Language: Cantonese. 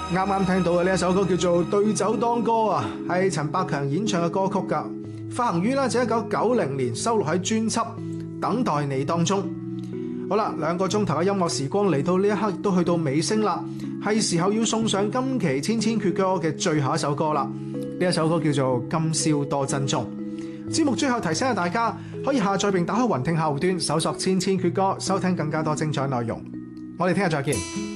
啱啱聽到嘅呢一首歌叫做《對酒當歌》啊，係陳百強演唱嘅歌曲㗎，發行於咧就1990年，收錄喺專輯《等待你》當中。好啦，2個鐘頭嘅音樂時光嚟到呢一刻，亦都去到尾聲啦，係時候要送上今期千千闕歌嘅最後一首歌啦。呢一首歌叫做《今宵多珍重》。節目最後提醒下大家，可以下載並打開雲聽客戶端，搜索千千闕歌，收聽更加多精彩內容。我哋聽日再見。